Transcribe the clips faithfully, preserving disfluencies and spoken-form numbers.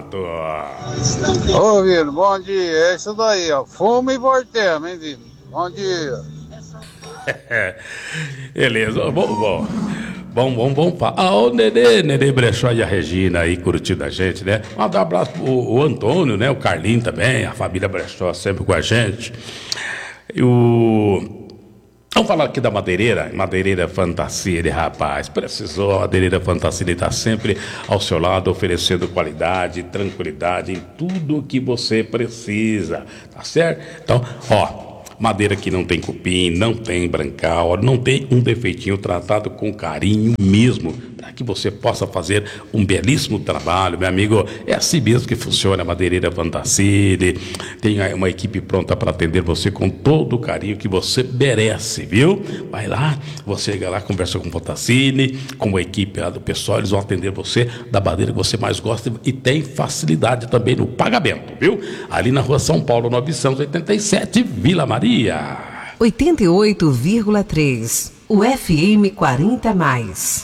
mato. Ô, Vino, bom dia. É isso daí, ó. Fuma e voltemos, hein, Vino? Bom dia. Beleza, bom, bom. Bom, bom, bom. Ah, o Nenê, Nenê Brechó e a Regina aí curtindo a gente, né? Um abraço pro o Antônio, né? O Carlinho também, a família Brechó sempre com a gente. E o... Vamos falar aqui da madeireira, madeireira Fantasia, rapaz, precisou, a madeireira Fantasia está sempre ao seu lado, oferecendo qualidade, tranquilidade em tudo que você precisa, tá certo? Então, ó, madeira que não tem cupim, não tem brancal, não tem um defeitinho, tratado com carinho mesmo, para que você possa fazer um belíssimo trabalho, meu amigo. É assim mesmo que funciona a madeireira Fantasia. Tem uma equipe pronta para atender você com todo o carinho que você merece, viu? Vai lá, você chega lá, conversa com o Fantasia, com a equipe lá do pessoal, eles vão atender você da madeira que você mais gosta e tem facilidade também no pagamento, viu? Ali na rua São Paulo, novecentos e oitenta e sete, Vila Maria. oitenta e oito vírgula três, o F M quarenta mais.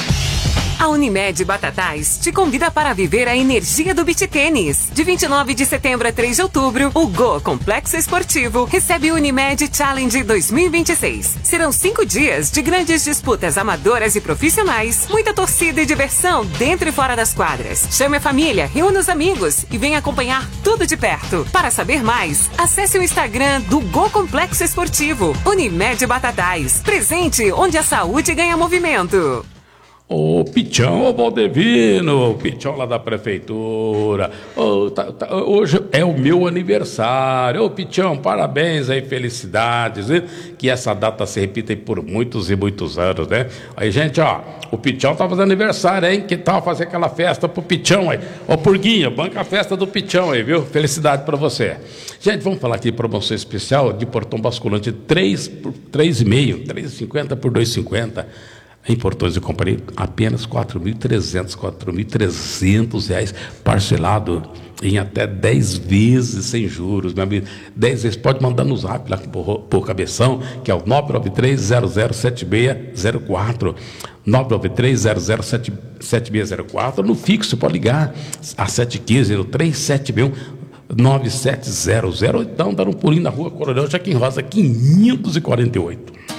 A Unimed Batatais te convida para viver a energia do beach tênis. De vinte e nove de setembro a três de outubro, o Go Complexo Esportivo recebe o Unimed Challenge dois mil e vinte e seis. Serão cinco dias de grandes disputas amadoras e profissionais, muita torcida e diversão dentro e fora das quadras. Chame a família, reúna os amigos e venha acompanhar tudo de perto. Para saber mais, acesse o Instagram do Go Complexo Esportivo. Unimed Batatais, presente onde a saúde ganha movimento. Ô, Pichão, ô Valdevino, o Pichão lá da prefeitura. Ô, tá, tá, hoje é o meu aniversário. Ô, Pichão, parabéns aí, felicidades, né? Que essa data se repita aí por muitos e muitos anos, né? Aí, gente, ó, o Pichão tá fazendo aniversário, hein? Que tal fazer aquela festa pro Pichão aí? Ô, Purguinha, banca a festa do Pichão aí, viu? Felicidade pra você. Gente, vamos falar aqui promoção especial de portão basculante três por três e meio, três e cinquenta por dois e cinquenta. Em Portões e Companhia, apenas quatro mil e trezentos, quatro mil e trezentos reais, parcelado em até dez vezes sem juros, meu amigo. dez vezes, pode mandar no zap lá por, por cabeção, que é o nove nove três zero zero sete seis zero quatro. nove nove três zero zero sete seis zero quatro. No fixo, pode ligar a sete um cinco, três sete um, nove sete zero zero. Então, dá um pulinho na rua Coronel Joaquim Rosa, quinhentos e quarenta e oito.